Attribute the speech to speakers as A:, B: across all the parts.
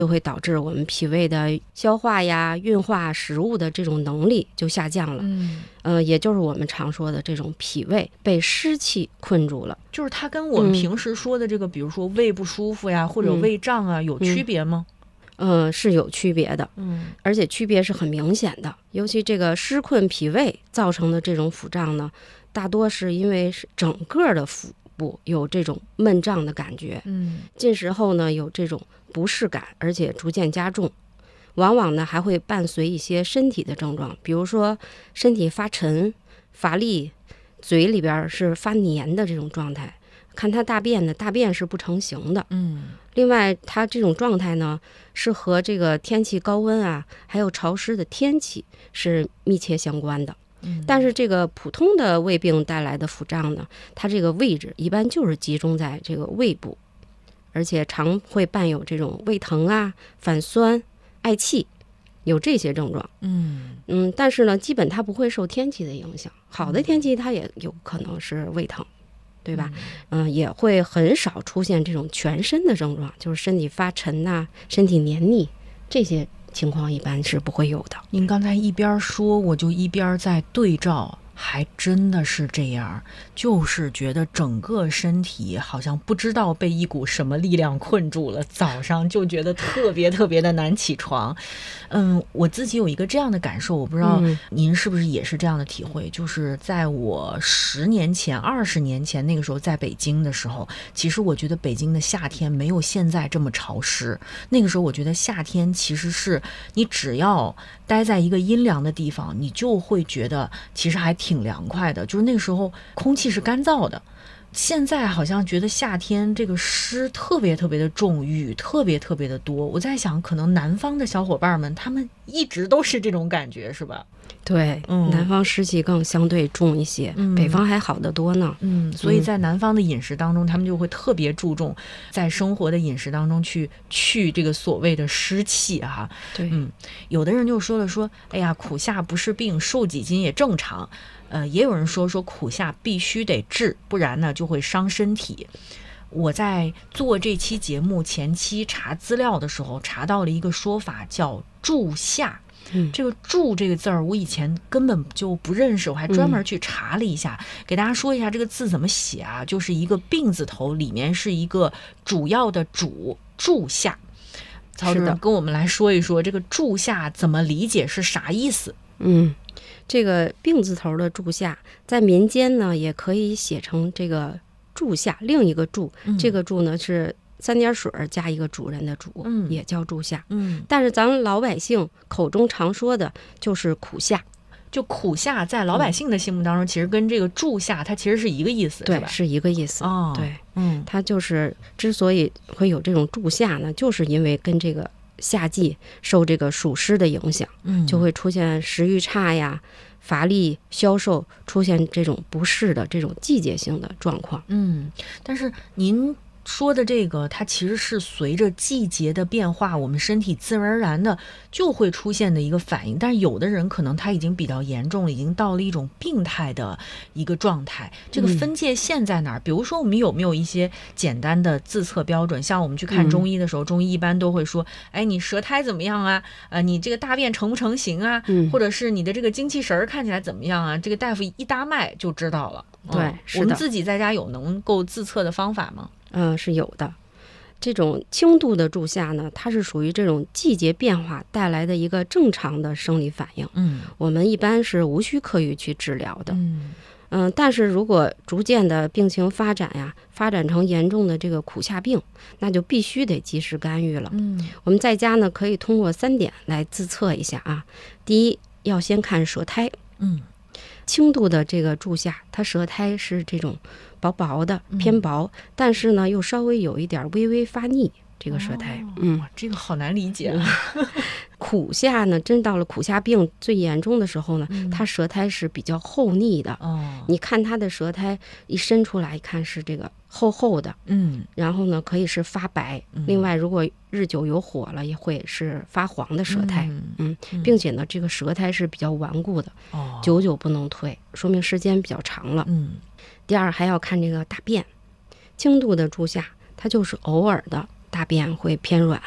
A: 就会导致我们脾胃的消化呀、运化食物的这种能力就下降了。也就是我们常说的这种脾胃被湿气困住了。
B: 就是它跟我们平时说的这个，比如说胃不舒服呀，或者胃胀啊，有区别吗？
A: 是有区别的，而且区别是很明显的。尤其这个湿困脾胃造成的这种腹胀呢，大多是因为是整个的腹部有这种闷胀的感觉，进食后呢有这种不适感，而且逐渐加重，往往呢还会伴随一些身体的症状，比如说身体发沉、乏力，嘴里边是发黏的这种状态。看他大便呢，大便是不成形的。另外他这种状态呢是和这个天气高温啊还有潮湿的天气是密切相关的。但是这个普通的胃病带来的腹胀呢，它这个位置一般就是集中在这个胃部，而且常会伴有这种胃疼啊、反酸、嗳气，有这些症状。但是呢基本它不会受天气的影响，好的天气它也有可能是胃疼，对吧？也会很少出现这种全身的症状，就是身体发沉啊、身体黏腻，这些情况一般是不会有的。
B: 您刚才一边说，我就一边在对照，还真的是这样，就是觉得整个身体好像不知道被一股什么力量困住了，早上就觉得特别特别的难起床。我自己有一个这样的感受，我不知道您是不是也是这样的体会，就是在我10年前、20年前那个时候在北京的时候，其实我觉得北京的夏天没有现在这么潮湿。那个时候我觉得夏天其实是你只要待在一个阴凉的地方，你就会觉得其实还挺凉快的，就是那个时候空气是干燥的。现在好像觉得夏天这个湿特别特别的重，雨特别特别的多。我在想，可能南方的小伙伴们他们一直都是这种感觉，是吧？
A: 对，南方湿气更相对重一些，北方还好得多呢。
B: 所以在南方的饮食当中，他们就会特别注重在生活的饮食当中去这个所谓的湿气哈。
A: 对，
B: 有的人就说了哎呀，苦夏不是病，瘦几斤也正常。也有人说苦夏必须得治，不然呢就会伤身体。我在做这期节目前期查资料的时候，查到了一个说法叫助夏。这个助这个字儿我以前根本就不认识，我还专门去查了一下，给大家说一下这个字怎么写啊，就是一个病字头，里面是一个主要的主，助夏。曹主任跟我们来说一说这个助夏怎么理解，是啥意思？
A: 这个病字头的助夏在民间呢也可以写成这个助夏，另一个助，这个助呢是3点水加一个主人的主，也叫助夏。但是咱们老百姓口中常说的就是苦夏。
B: 就苦夏在老百姓的心目当中，其实跟这个助夏它其实是一个意思，
A: 对，
B: 是吧？
A: 是一个意思。对，它就是之所以会有这种助夏呢，就是因为跟这个夏季受这个暑湿的影响，就会出现食欲差呀、乏力、消瘦，出现这种不适的这种季节性的状况。
B: 但是您说的这个，它其实是随着季节的变化，我们身体自然而然的就会出现的一个反应。但是有的人可能他已经比较严重了，已经到了一种病态的一个状态。这个分界线在哪儿？比如说我们有没有一些简单的自测标准？像我们去看中医的时候，中医一般都会说，哎，你舌苔怎么样啊？你这个大便成不成形啊？或者是你的这个精气神看起来怎么样啊？这个大夫一搭脉就知道了。
A: 对，是的。
B: 我们自己在家有能够自测的方法吗？
A: 是有的。这种轻度的助夏呢，它是属于这种季节变化带来的一个正常的生理反应。我们一般是无需刻意去治疗的。但是如果逐渐的病情发展成严重的这个苦夏病，那就必须得及时干预了。我们在家呢可以通过3点来自测一下啊。第一，要先看舌苔。轻度的这个助夏，它舌苔是这种薄薄的偏薄，但是呢又稍微有一点微微发腻，这个舌苔。
B: 这个好难理解。
A: 苦夏呢，真到了苦夏病最严重的时候呢，它舌苔是比较厚腻的。你看它的舌苔一伸出来，一看是这个厚厚的。然后呢可以是发白，另外如果日久有火了，也会是发黄的舌苔。并且呢这个舌苔是比较顽固的，久久不能退，说明时间比较长了。第二，还要看这个大便。轻度的助夏，它就是偶尔的大便会偏软，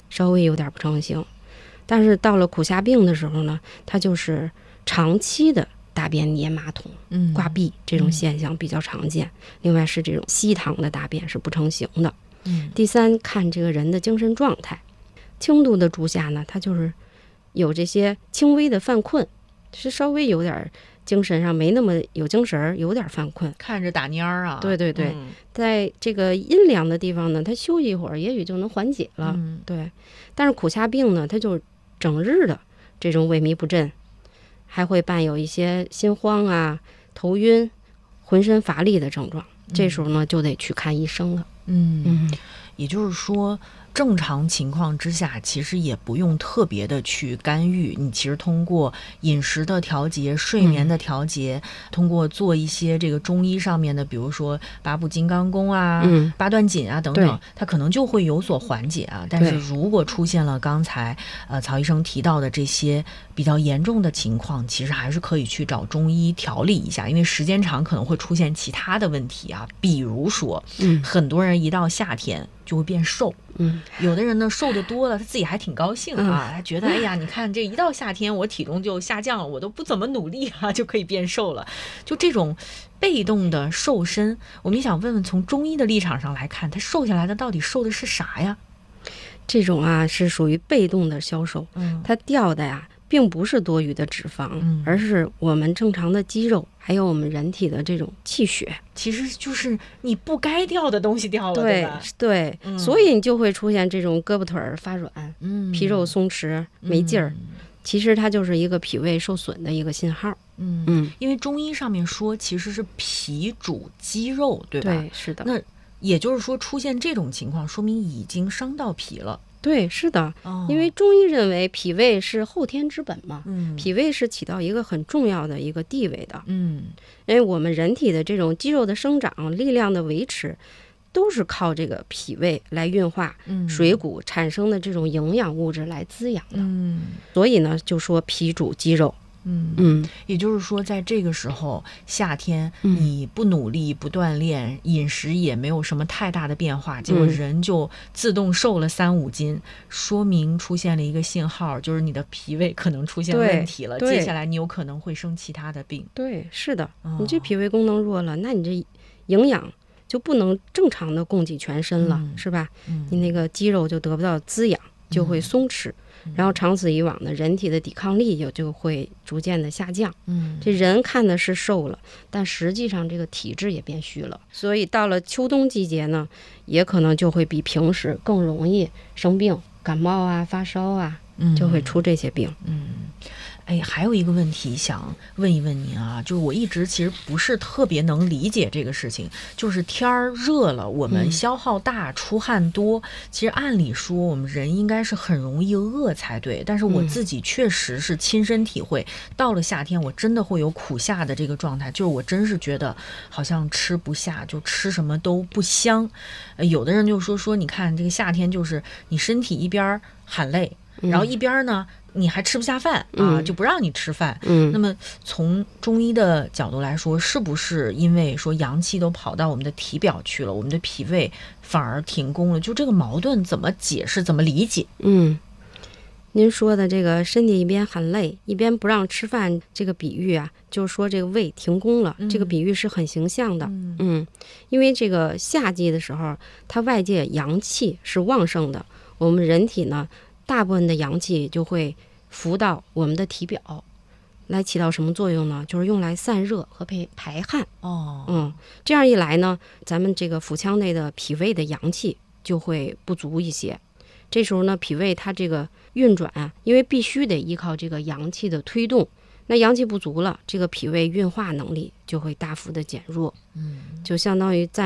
A: 稍微有点不成形。但是到了苦夏病的时候呢，它就是长期的大便黏马桶、挂壁这种现象比较常见。另外是这种稀溏的大便是不成形的。第三，看这个人的精神状态。轻度的猪下呢，它就是有这些轻微的犯困，是稍微有点精神上没那么有精神，有点犯困，
B: 看着打蔫儿啊。
A: 对对对，在这个阴凉的地方呢，它休息一会儿，也许就能缓解了。对，但是苦夏病呢，它就整日的这种萎靡不振，还会伴有一些心慌啊、头晕、浑身乏力的症状。这时候呢，就得去看医生了。
B: 也就是说，正常情况之下，其实也不用特别的去干预。你其实通过饮食的调节、睡眠的调节，通过做一些这个中医上面的，比如说八步金刚功啊、八段锦啊等等，它可能就会有所缓解啊。但是如果出现了刚才曹医生提到的这些比较严重的情况，其实还是可以去找中医调理一下，因为时间长可能会出现其他的问题啊，比如说，很多人一到夏天就会变瘦。有的人呢瘦的多了，他自己还挺高兴啊，他觉得哎呀，你看这一到夏天我体重就下降了，我都不怎么努力啊，就可以变瘦了。就这种被动的瘦身，我们想问问，从中医的立场上来看，他瘦下来的到底瘦的是啥呀？
A: 这种啊是属于被动的消瘦，它掉的呀并不是多余的脂肪，而是我们正常的肌肉，还有我们人体的这种气血，
B: 其实就是你不该掉的东西掉了，对吧？
A: 对，所以你就会出现这种胳膊腿儿发软，皮肉松弛，没劲儿。其实它就是一个脾胃受损的一个信号。
B: 因为中医上面说其实是脾主肌肉，对吧？
A: 对，是的。
B: 那也就是说，出现这种情况，说明已经伤到脾了。
A: 对，是的，因为中医认为脾胃是后天之本嘛，脾胃是起到一个很重要的一个地位的。因为我们人体的这种肌肉的生长、力量的维持，都是靠这个脾胃来运化水谷产生的这种营养物质来滋养的。所以呢，就说脾主肌肉。
B: 也就是说，在这个时候，夏天你不努力、不锻炼，饮食也没有什么太大的变化，结果人就自动瘦了3-5斤，说明出现了一个信号，就是你的脾胃可能出现问题了，接下来你有可能会生其他的病。
A: 对，是的，你这脾胃功能弱了，那你这营养就不能正常的供给全身了，是吧？你那个肌肉就得不到滋养，就会松弛。然后长此以往呢，人体的抵抗力也就会逐渐的下降。这人看的是瘦了，但实际上这个体质也变虚了。所以到了秋冬季节呢，也可能就会比平时更容易生病，感冒啊、发烧啊，就会出这些病。
B: 还有一个问题想问一问您啊，就是我一直其实不是特别能理解这个事情，就是天儿热了，我们消耗大、出汗多，其实按理说我们人应该是很容易饿才对，但是我自己确实是亲身体会，到了夏天我真的会有苦夏的这个状态，就是我真是觉得好像吃不下，就吃什么都不香。有的人就说你看这个夏天就是你身体一边喊累，然后一边呢你还吃不下饭啊，就不让你吃饭。那么从中医的角度来说，是不是因为说阳气都跑到我们的体表去了，我们的脾胃反而停工了？就这个矛盾怎么解释，怎么理解？
A: 您说的这个身体一边很累，一边不让吃饭，这个比喻啊，就是说这个胃停工了，这个比喻是很形象的。因为这个夏季的时候，它外界阳气是旺盛的，我们人体呢，大部分的阳气就会浮到我们的体表，来起到什么作用呢？就是用来散热和排汗。这样一来呢，咱们这个腹腔内的脾胃的阳气就会不足一些。这时候呢，脾胃它这个运转啊，因为必须得依靠这个阳气的推动，那阳气不足了，这个脾胃运化能力就会大幅的减弱，就相当于在